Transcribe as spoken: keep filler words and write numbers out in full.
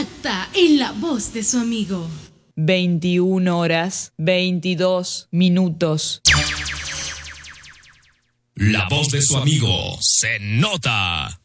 exacta en la voz de su amigo. veintiuna horas, veintidós minutos. La voz de su amigo se nota.